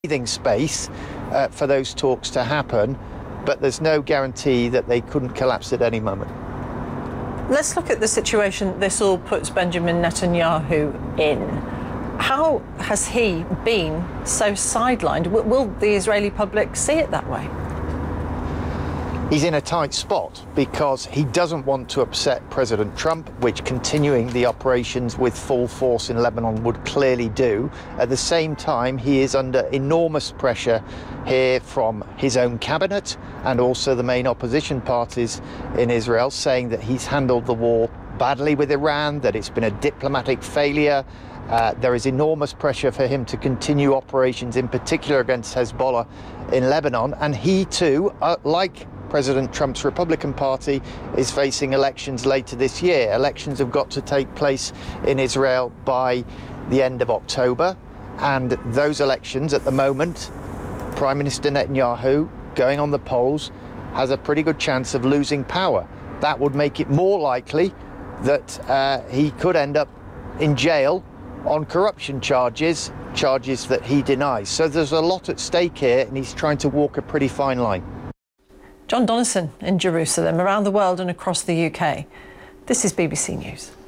breathing space for those talks to happen, but there's no guarantee that they couldn't collapse at any moment. Let's look at the situation this all puts Benjamin Netanyahu in. How has he been so sidelined? Will the Israeli public see it that way? He's in a tight spot because he doesn't want to upset President Trump, which continuing the operations with full force in Lebanon would clearly do. At the same time, he is under enormous pressure here from his own cabinet and also the main opposition parties in Israel, saying that he's handled the war badly with Iran, that it's been a diplomatic failure. There is enormous pressure for him to continue operations, in particular against Hezbollah in Lebanon. And he too, like President Trump's Republican Party, is facing elections later this year. Elections have got to take place in Israel by the end of October. And those elections at the moment, Prime Minister Netanyahu, going on the polls, has a pretty good chance of losing power. That would make it more likely that he could end up in jail on corruption charges that he denies. So there's a lot at stake here, and he's trying to walk a pretty fine line. John Donnison in Jerusalem, around the world and across the UK. This is BBC News.